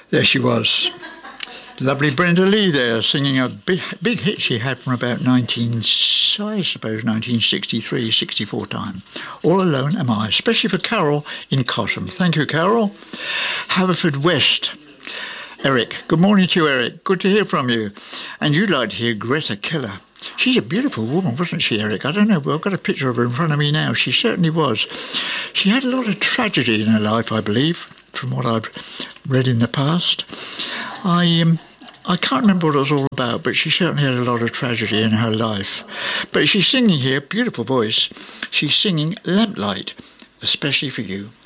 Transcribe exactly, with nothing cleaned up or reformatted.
There she was. Lovely Brenda Lee there, singing a big, big hit she had from about nineteen, I suppose, nineteen sixty-three, sixty-four time. All Alone Am I, especially for Carol in Cosham. Thank you, Carol. Haverfordwest. Eric. Good morning to you, Eric. Good to hear from you. And you'd like to hear Greta Keller. She's a beautiful woman, wasn't she, Eric? I don't know. Well, I've got a picture of her in front of me now. She certainly was. She had a lot of tragedy in her life, I believe, from what I've read in the past. I um, I can't remember what it was all about, but she certainly had a lot of tragedy in her life. But she's singing here, beautiful voice. She's singing Lamplight, especially for you.